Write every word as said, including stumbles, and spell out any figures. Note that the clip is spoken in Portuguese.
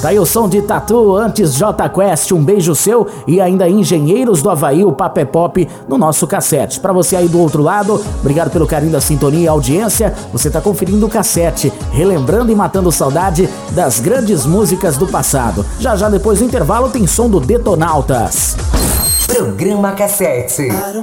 Tá aí o som de Tatu, antes J Quest, Um Beijo Seu, e ainda Engenheiros do Havaí, o Papo é Pop, no nosso cassete. Pra você aí do outro lado, obrigado pelo carinho da sintonia e audiência. Você tá conferindo o cassete, relembrando e matando saudade das grandes músicas do passado. Já já depois do intervalo tem som do Detonautas. Programa Cassete.